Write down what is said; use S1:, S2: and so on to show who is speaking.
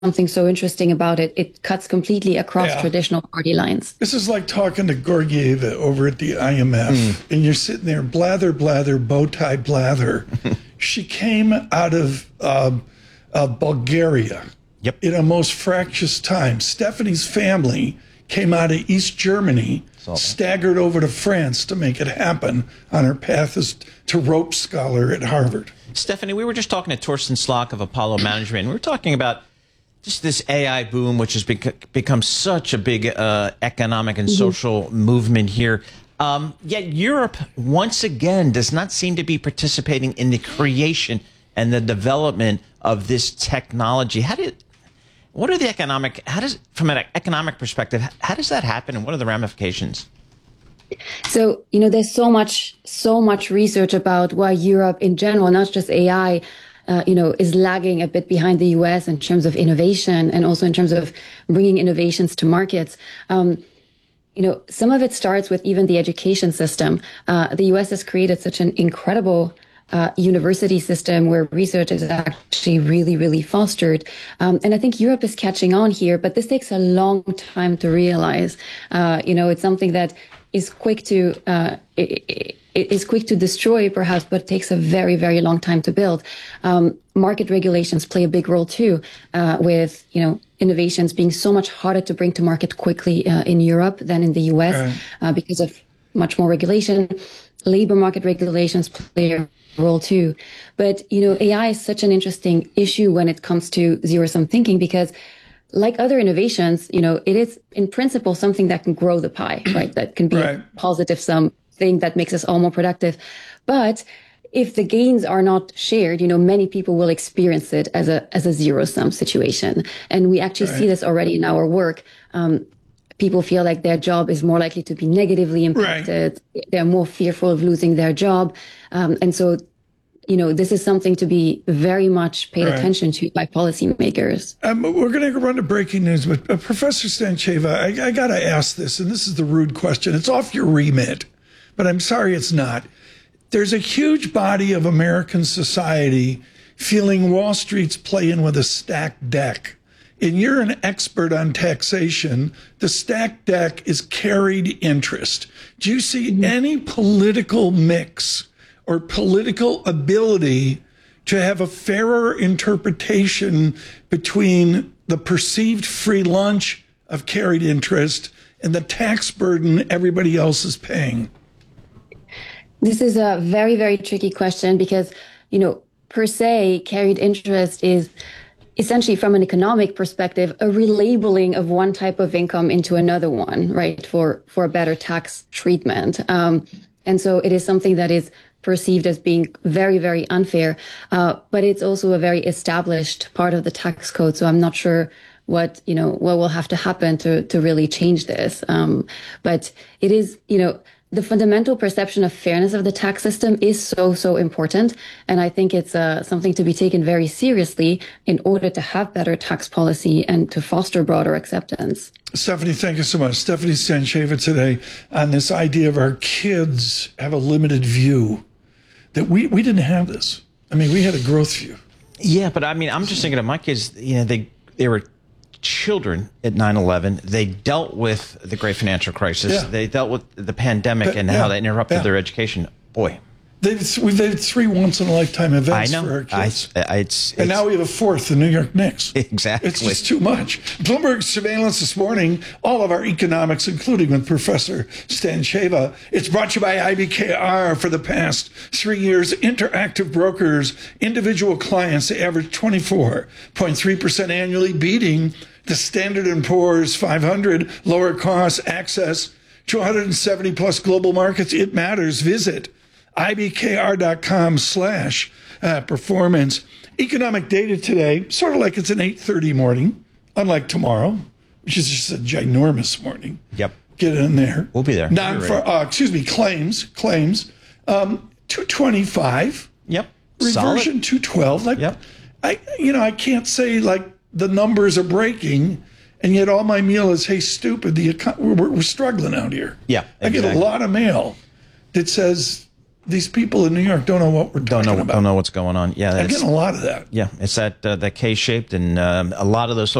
S1: something so interesting about it. It cuts completely across
S2: Yeah.
S1: traditional party lines.
S2: This is like talking to Gorgieva over at the IMF, and you're sitting there, blather, blather, bow tie, blather. She came out of Bulgaria in a most fractious time. Stephanie's family came out of East Germany, staggered over to France to make it happen on her path as to Rope Scholar at Harvard.
S3: Stephanie, we were just talking to Torsten Slok of Apollo Management. We were talking about just this AI boom, which has become such a big economic and social movement here. Yet Europe, once again, does not seem to be participating in the creation and the development of this technology. From an economic perspective, how does that happen, and what are the ramifications?
S1: So, there's so much research about why Europe in general, not just AI, is lagging a bit behind the US in terms of innovation and also in terms of bringing innovations to markets. Some of it starts with even the education system. The US has created such an incredible university system where research is actually really, really fostered. And I think Europe is catching on here, but this takes a long time to realize. It's something that is quick to it is quick to destroy, perhaps, but it takes a very, very long time to build. Market regulations play a big role too, with innovations being so much harder to bring to market quickly in Europe than in the US because of much more regulation. Labor market regulations play a role too. But AI is such an interesting issue when it comes to zero-sum thinking because, like other innovations, it is in principle something that can grow the pie, right? That can be a positive sum thing that makes us all more productive. But if the gains are not shared, many people will experience it as a zero-sum situation. And we actually see this already in our work. People feel like their job is more likely to be negatively impacted. They're more fearful of losing their job. And so, this is something to be very much paid attention to by policymakers.
S2: We're going to run to breaking news, but Professor Stantcheva, I got to ask this, and this is the rude question. It's off your remit, but I'm sorry it's not. There's a huge body of American society feeling Wall Street's playing with a stacked deck. And you're an expert on taxation. The stacked deck is carried interest. Do you see any political mix or political ability to have a fairer interpretation between the perceived free lunch of carried interest and the tax burden everybody else is paying?
S1: This is a very, very tricky question because, per se, carried interest is essentially, from an economic perspective, a relabeling of one type of income into another one, right, for a better tax treatment. And so it is something that is perceived as being very, very unfair. But it's also a very established part of the tax code. So I'm not sure what will have to happen to really change this. But it is, the fundamental perception of fairness of the tax system is so important. And I think it's something to be taken very seriously in order to have better tax policy and to foster broader acceptance.
S2: Stephanie, thank you so much. Stephanie Stantcheva today on this idea of our kids have a limited view, that we didn't have this. I mean, we had a growth view.
S3: Yeah, but I mean, I'm just thinking of my kids, they were children at 9/11. They dealt with the great financial crisis. They dealt with the pandemic and how that interrupted their education. Boy.
S2: We've had 3 once-in-a-lifetime events
S3: I know.
S2: for our kids.
S3: And
S2: now we have a 4th, the New York Knicks.
S3: Exactly.
S2: It's just too much. Bloomberg surveillance this morning, all of our economics, including with Professor Stantcheva. It's brought to you by IBKR. For the past 3 years, Interactive Brokers, individual clients, they average 24.3% annually, beating the Standard & Poor's 500, lower cost access to 170 plus global markets. It matters. Visit IBKR.com/performance. Economic data today, sort of like it's an 8:30 morning, unlike tomorrow, which is just a ginormous morning.
S3: Yep.
S2: Get in there.
S3: We'll be there.
S2: Claims. 225.
S3: Yep.
S2: Reversion 212. I can't say like the numbers are breaking, and yet all my mail is, hey, stupid, we're struggling out here.
S3: Yeah, exactly.
S2: I get a lot of mail that says these people in New York don't know what we're talking about.
S3: Don't know what's going on. Yeah,
S2: I'm getting a lot of that.
S3: Yeah, it's that K-shaped, and a lot of those